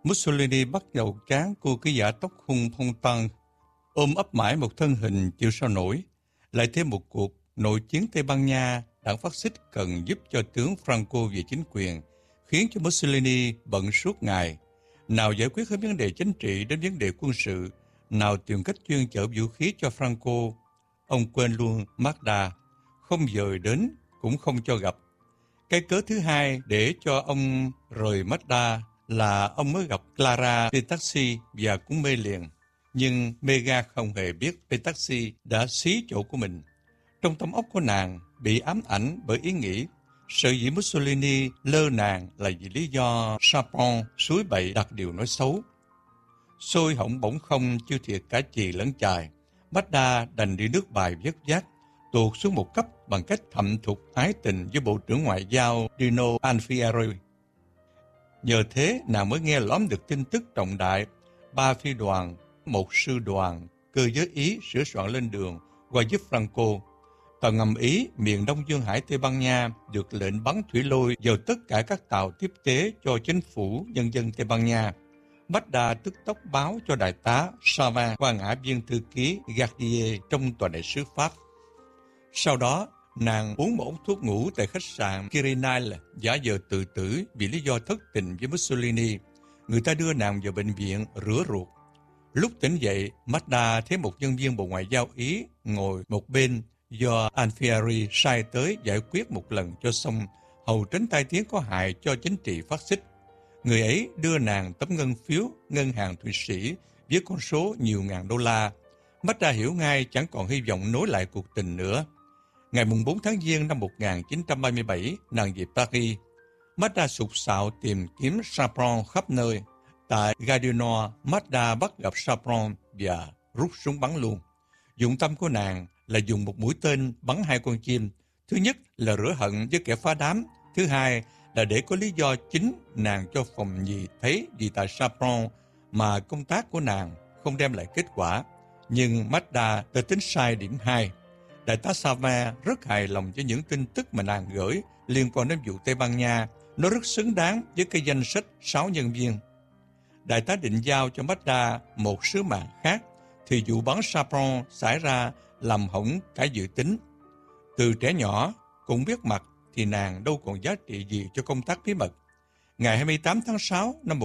Mussolini bắt đầu cán cô ký giả tóc hung Fontaine, ôm ấp mãi một thân hình chịu sao nổi. Lại thêm một cuộc nội chiến Tây Ban Nha, đảng phát xít cần giúp cho tướng Franco về chính quyền, khiến cho Mussolini bận suốt ngày. Nào giải quyết hết vấn đề chính trị đến vấn đề quân sự, nào tìm cách chuyên chở vũ khí cho Franco. Ông quên luôn Magda, không dời đến cũng không cho gặp. Cái cớ thứ hai để cho ông rời Magda là ông mới gặp Clara Petacci và cũng mê liền. Nhưng Mega không hề biết Petacci đã xí chỗ của mình. Trong tâm óc của nàng bị ám ảnh bởi ý nghĩ sở dĩ Mussolini lơ nàng là vì lý do Sapron suối bậy đặt điều nói xấu. Xôi hỏng bỗng không chưa thiệt cả chì lẫn chài. Magda đành đi nước bài vất vát, tuột xuống một cấp bằng cách thậm thục ái tình với Bộ trưởng Ngoại giao Dino Alfieri. Nhờ thế nàng mới nghe lóm được tin tức trọng đại, 3 phi đoàn, 1 sư đoàn, cơ giới Ý sửa soạn lên đường qua giúp Franco. Tàu ngầm Ý miền Đông Dương Hải Tây Ban Nha được lệnh bắn thủy lôi vào tất cả các tàu tiếp tế cho chính phủ nhân dân Tây Ban Nha. Magda tức tốc báo cho đại tá Savin qua ngã viên thư ký Gardier trong tòa đại sứ Pháp. Sau đó, nàng uống một ống thuốc ngủ tại khách sạn Quirinal, giả vờ tự tử vì lý do thất tình với Mussolini. Người ta đưa nàng vào bệnh viện rửa ruột. Lúc tỉnh dậy, Magda thấy một nhân viên Bộ Ngoại giao Ý ngồi một bên do Alfieri sai tới giải quyết một lần cho xong, hầu tránh tai tiếng có hại cho chính trị phát xít. Người ấy đưa nàng tấm ngân phiếu ngân hàng Thụy Sĩ với con số nhiều ngàn đô la. Magda hiểu ngay chẳng còn hy vọng nối lại cuộc tình nữa. Ngày 4 tháng Giêng năm 1937, nàng về Paris. Magda sục sạo tìm kiếm Sapron khắp nơi. Tại Gare du Nord, Magda bắt gặp Sapron và rút súng bắn luôn. Dụng tâm của nàng là dùng một mũi tên bắn 2 con chim. Thứ nhất là rửa hận với kẻ phá đám. Thứ hai là để có lý do chính nàng cho phòng nhì thấy vì tại Sapron mà công tác của nàng không đem lại kết quả. Nhưng Magda đã tính sai điểm 2. Đại tá Savin rất hài lòng với những tin tức mà nàng gửi liên quan đến vụ Tây Ban Nha. Nó rất xứng đáng với cái danh sách 6 nhân viên. Đại tá định giao cho Magda một sứ mạng khác, thì vụ bắn Sapron xảy ra làm hỏng cả dự tính. Từ trẻ nhỏ cũng biết mặt thì nàng đâu còn giá trị gì cho công tác bí mật. Ngày 28 tháng 6 năm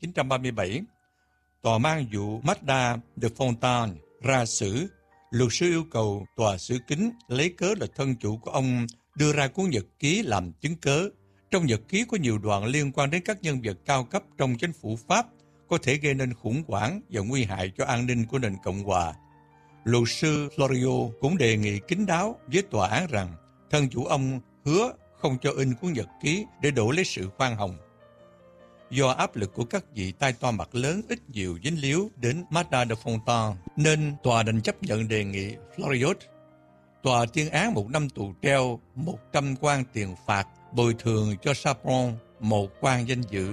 1937, tòa mang vụ Magda de Fontaine ra xử. Luật sư yêu cầu tòa xử kín lấy cớ là thân chủ của ông đưa ra cuốn nhật ký làm chứng cớ. Trong nhật ký có nhiều đoạn liên quan đến các nhân vật cao cấp trong chính phủ Pháp, có thể gây nên khủng hoảng và nguy hại cho an ninh của nền Cộng hòa. Luật sư Florio cũng đề nghị kín đáo với tòa án rằng thân chủ ông hứa không cho in cuốn nhật ký để đổi lấy sự khoan hồng. Do áp lực của các vị tai to mặt lớn ít nhiều dính líu đến Magda de Fontaine, nên tòa đành chấp nhận đề nghị Florio. Tòa tuyên án 1 năm tù treo, 100 quan tiền phạt, bồi thường cho Sapron 1 quan danh dự.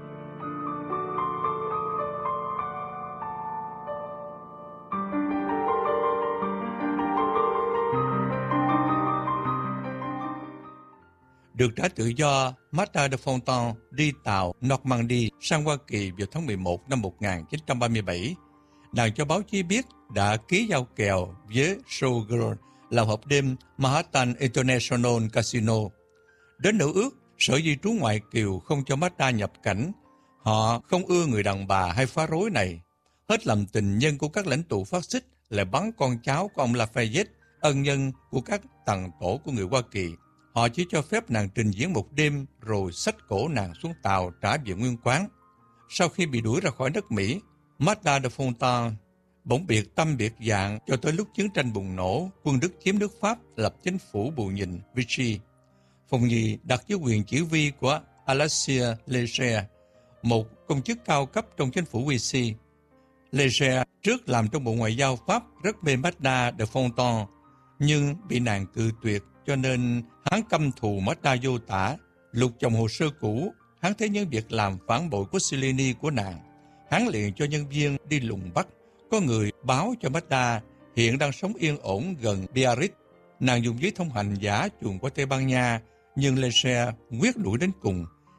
Được trả tự do, Magda de Fontaine đi tàu Normandy sang Hoa Kỳ vào tháng 11 năm 1937. Nàng cho báo chí biết đã ký giao kèo với showgirl làm hộp đêm Manhattan International Casino. Đến nữ ước, Sở Di trú ngoại kiều không cho Magda nhập cảnh. Họ không ưa người đàn bà hay phá rối này. Hết làm tình nhân của các lãnh tụ phát xít lại bắn con cháu của ông Lafayette, ân nhân của các tầng tổ của người Hoa Kỳ. Họ chỉ cho phép nàng trình diễn một đêm rồi xách cổ nàng xuống tàu trả về nguyên quán. Sau khi bị đuổi ra khỏi nước Mỹ, Magda de Fontaine bỗng biệt tâm biệt dạng cho tới lúc chiến tranh bùng nổ, quân Đức chiếm nước Pháp, lập chính phủ bù nhìn Vichy. Phòng nhì đặt dưới quyền chỉ huy của Alexis Leger, một công chức cao cấp trong chính phủ Vichy. Leger trước làm trong Bộ Ngoại giao Pháp rất mê Magda de Fontaine, nhưng bị nàng cự tuyệt, cho nên hắn căm thù Magda vô tả. Lục chồng hồ sơ cũ, hắn thấy những việc làm phản bội của Mussolini của nàng. Hắn liền cho nhân viên đi lùng bắt. Có người báo cho Magda hiện đang sống yên ổn gần Biarritz. Nàng dùng giấy thông hành giả chuồn qua Tây Ban Nha, nhưng Leger quyết đuổi đến cùng.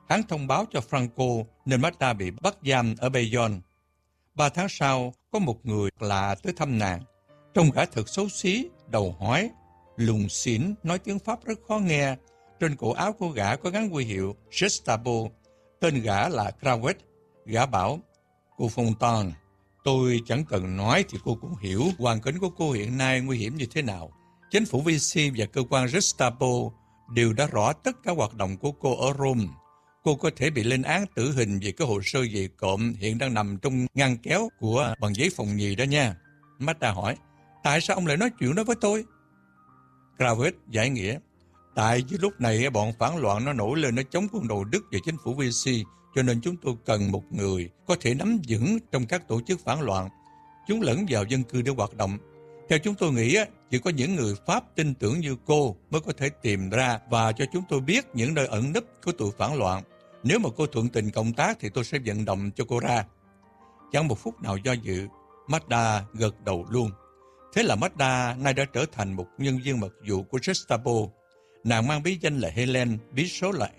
Hắn thông báo cho Franco nên Magda bị bắt giam ở Bayonne. 3 tháng sau, có một người lạ tới thăm nàng. Trông gã thật xấu xí, đầu hói, lùn xỉn, nói tiếng Pháp rất khó nghe. Trên cổ áo của gã có gắn huy hiệu Gestapo. Tên gã là Crowet. Gã bảo, cô Fontaine, tôi chẳng cần nói thì cô cũng hiểu hoàn cảnh của cô hiện nay nguy hiểm như thế nào. Chính phủ Vichy và cơ quan Gestapo đều đã rõ tất cả hoạt động của cô ở Rome. Cô có thể bị lên án tử hình vì cái hồ sơ về cộm hiện đang nằm trong ngăn kéo của bằng giấy phòng nhì đó nha. Magda hỏi, tại sao ông lại nói chuyện đó với tôi? Crowet giải nghĩa, tại vì lúc này bọn phản loạn nó nổi lên, nó chống quân đội Đức và chính phủ Vichy, cho nên chúng tôi cần một người có thể nắm vững trong các tổ chức phản loạn. Chúng lẫn vào dân cư để hoạt động. Theo chúng tôi nghĩ, chỉ có những người Pháp tin tưởng như cô mới có thể tìm ra và cho chúng tôi biết những nơi ẩn núp của tụi phản loạn. Nếu mà cô thuận tình cộng tác thì tôi sẽ vận động cho cô ra. Chẳng một phút nào do dự, Magda gật đầu luôn. Thế là Magda nay đã trở thành một nhân viên mật vụ của Gestapo. Nàng mang bí danh là Helen, bí số là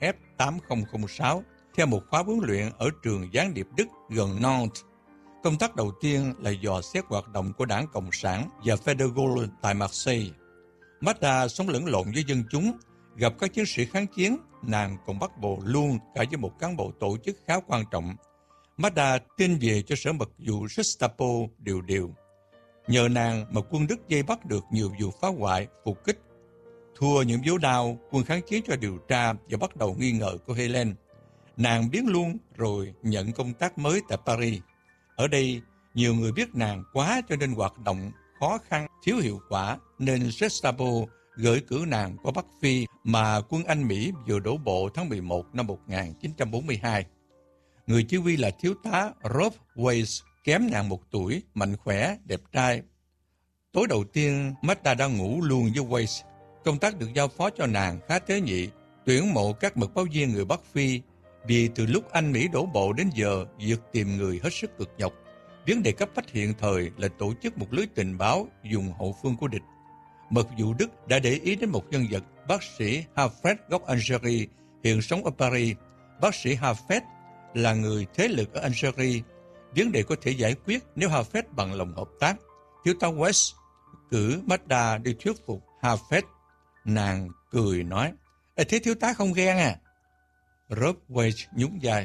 F8006, theo một khóa huấn luyện ở trường gián điệp Đức gần Nantes. Công tác đầu tiên là dò xét hoạt động của Đảng Cộng sản và Phe de Gaulle tại Marseille. Magda sống lẫn lộn với dân chúng, gặp các chiến sĩ kháng chiến, nàng còn bắt bồ luôn cả với một cán bộ tổ chức khá quan trọng. Magda tin về cho sở mật vụ Gestapo đều. Nhờ nàng mà quân Đức dây bắt được nhiều vụ phá hoại, phục kích. Thua những vố đau, quân kháng chiến cho điều tra và bắt đầu nghi ngờ cô Helen. Nàng biến luôn rồi nhận công tác mới tại Paris. Ở đây, nhiều người biết nàng quá cho nên hoạt động khó khăn, thiếu hiệu quả, nên Gestapo gửi cử nàng qua Bắc Phi mà quân Anh Mỹ vừa đổ bộ tháng 11 năm 1942. Người chỉ huy là thiếu tá Rob Weiss, kém nàng 1 tuổi, mạnh khỏe, đẹp trai. Tối đầu tiên, Magda đã ngủ luôn với Weiss. Công tác được giao phó cho nàng khá tế nhị, tuyển mộ các mật báo viên người Bắc Phi, vì từ lúc Anh Mỹ đổ bộ đến giờ, việc tìm người hết sức cực nhọc. Vấn đề cấp bách hiện thời là tổ chức một lưới tình báo dùng hậu phương của địch. Mật vụ Đức đã để ý đến một nhân vật, bác sĩ Hafed gốc Algeria, hiện sống ở Paris. Bác sĩ Hafed là người thế lực ở Algeria. Vấn đề có thể giải quyết nếu Hafed bằng lòng hợp tác. Thiếu tá West cử Magda đi thuyết phục Hafed. Nàng cười nói, thế thiếu tá không ghen à? Rob Weiss nhún vai.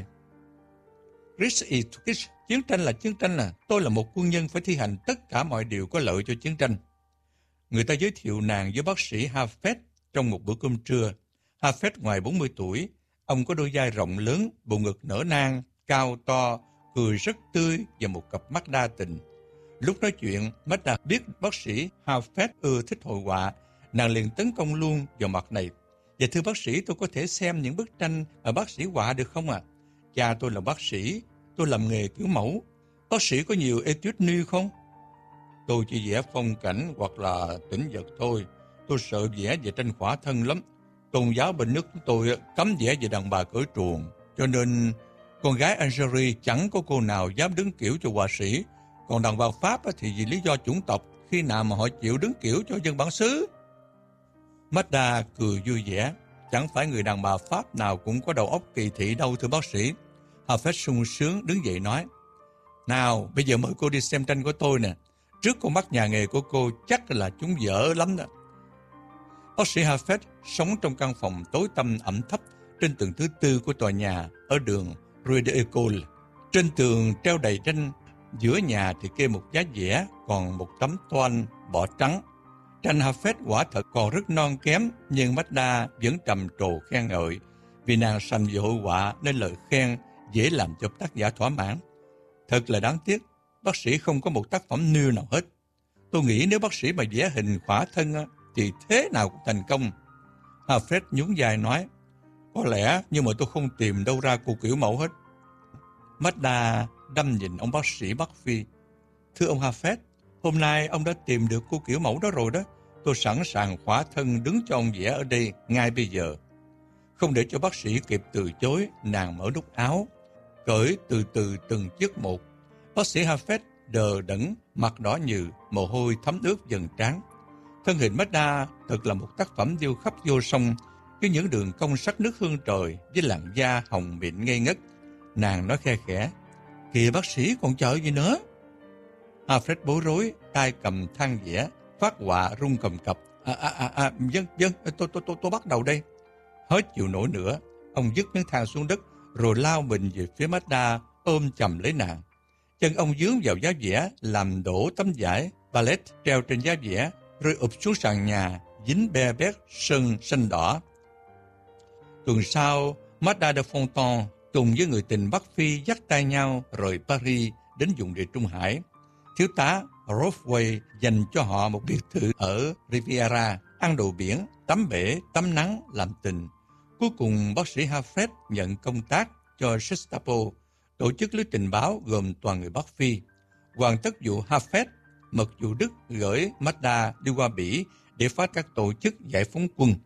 Chiến tranh là chiến tranh à. Tôi là một quân nhân phải thi hành tất cả mọi điều có lợi cho chiến tranh. Người ta giới thiệu nàng với bác sĩ Hafed trong một bữa cơm trưa. Hafed ngoài 40 tuổi, ông có đôi vai rộng lớn, bộ ngực nở nang, cao to, cười rất tươi và một cặp mắt đa tình. Lúc nói chuyện, Magda biết bác sĩ Hafed ưa thích hội họa, nàng liền tấn công luôn vào mặt này. Và thưa bác sĩ, tôi có thể xem những bức tranh mà bác sĩ họa được không ạ? Cha tôi là bác sĩ, tôi làm nghề kiểu mẫu. Bác sĩ có nhiều étude nu không? Tôi chỉ vẽ phong cảnh hoặc là tĩnh vật thôi. Tôi sợ vẽ về tranh khỏa thân lắm. Tôn giáo bên nước của tôi cấm vẽ về đàn bà cởi truồng. Cho nên con gái Algeria chẳng có cô nào dám đứng kiểu cho họa sĩ. Còn đàn bà Pháp thì vì lý do chủng tộc, khi nào mà họ chịu đứng kiểu cho dân bản xứ? Magda cười vui vẻ. Chẳng phải người đàn bà Pháp nào cũng có đầu óc kỳ thị đâu thưa bác sĩ. Hafed sung sướng đứng dậy nói, nào bây giờ mời cô đi xem tranh của tôi nè. Trước con mắt nhà nghề của cô chắc là chúng dở lắm đó. Bác sĩ Hafed sống trong căn phòng tối tăm ẩm thấp trên tầng thứ 4 của tòa nhà ở đường Rue de l'École. Trên tường treo đầy tranh, giữa nhà thì kê một giá vẽ, còn một tấm toan bỏ trắng. Tranh Hafed quả thật còn rất non kém, nhưng Magda vẫn trầm trồ khen ngợi. Vì nàng sành về hội họa nên lời khen dễ làm cho tác giả thỏa mãn. Thật là đáng tiếc, bác sĩ không có một tác phẩm nêu nào hết. Tôi nghĩ nếu bác sĩ mà vẽ hình khỏa thân thì thế nào cũng thành công. Hafed nhún vai nói, có lẽ nhưng mà tôi không tìm đâu ra cô kiểu mẫu hết. Magda đăm nhìn ông bác sĩ Bắc Phi. Thưa ông Hafed, hôm nay ông đã tìm được cô kiểu mẫu đó rồi đó. Tôi sẵn sàng khỏa thân đứng cho ông vẽ ở đây ngay bây giờ. Không để cho bác sĩ kịp từ chối, nàng mở nút áo, cởi từ từ từng chiếc một. Bác sĩ Hafed đờ đẫn, mặt đỏ nhừ, mồ hôi thấm ướt dần trán. Thân hình Magda thật là một tác phẩm điêu khắc vô song, với những đường cong sắc nước hương trời với làn da hồng mịn ngây ngất. Nàng nói khe khẽ, kìa bác sĩ còn chờ gì nữa? Alfred bối rối, tay cầm thang dĩa, phát họa run cầm cập. Vâng, tôi bắt đầu đây. Hết chịu nổi nữa, ông dứt miếng thang xuống đất, rồi lao mình về phía Magda, ôm chầm lấy nàng. Chân ông dướng vào giá vẽ, làm đổ tấm vải ballet treo trên giá vẽ, rơi ụp xuống sàn nhà, dính be bét sơn xanh đỏ. Tuần sau, Magda de Fonton cùng với người tình Bắc Phi dắt tay nhau rời Paris đến vùng địa Trung Hải. Thiếu tá Rothway dành cho họ một biệt thự ở Riviera, ăn đồ biển, tắm bể, tắm nắng, làm tình. Cuối cùng, bác sĩ Alfred nhận công tác cho Gestapo, tổ chức lưới tình báo gồm toàn người Bắc Phi. Hoàn tất vụ Hafez, mật vụ Đức gửi Magda đi qua Bỉ để phá các tổ chức giải phóng quân.